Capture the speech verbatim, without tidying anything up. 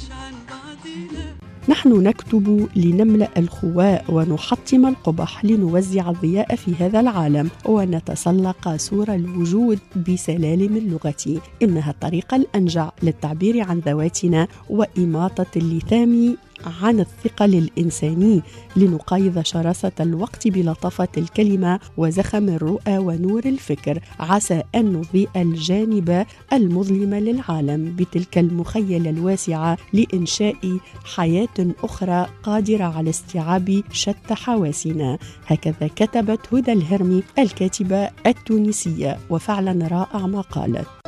نحن نكتب لنملأ الخواء ونحطم القبح، لنوزع الضياء في هذا العالم، ونتسلق سور الوجود بسلالم اللغة. إنها الطريقة الأنجع للتعبير عن ذواتنا وإماطة اللثام عن الثقل الإنساني، لنقايض شراسة الوقت بلطافة الكلمة وزخم الرؤى ونور الفكر. عسى أن نضيء الجانب المظلم للعالم بتلك المخيلة الواسعة لإنشاء حياة أخرى قادرة على استيعاب شتى حواسنا. هكذا كتبت هدى الهرمي الكاتبة التونسية، وفعلا رائع ما قالت.